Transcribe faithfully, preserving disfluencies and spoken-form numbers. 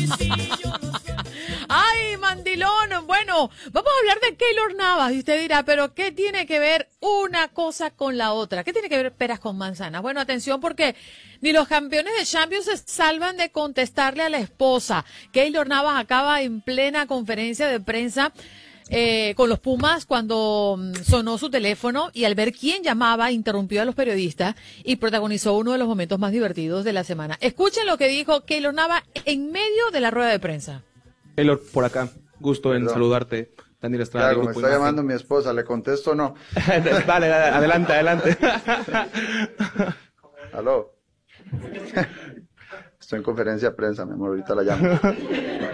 Ay, mandilón. Bueno, vamos a hablar de Keylor Navas. Y usted dirá, pero ¿qué tiene que ver una cosa con la otra? ¿Qué tiene que ver peras con manzanas? Bueno, atención porque ni los campeones de Champions se salvan de contestarle a la esposa. Keylor Navas acaba en plena conferencia de prensa eh, con los Pumas cuando sonó su teléfono y al ver quién llamaba interrumpió a los periodistas y protagonizó uno de los momentos más divertidos de la semana. Escuchen lo que dijo Keylor Navas en medio de la rueda de prensa. Keylor, por acá, gusto en Perdón. saludarte. Daniel Estrada. Claro, me está Imagen. llamando mi esposa, ¿le contesto o no? Vale, adelante, adelante. Aló. Estoy en conferencia de prensa, mi amor, ahorita la llamo.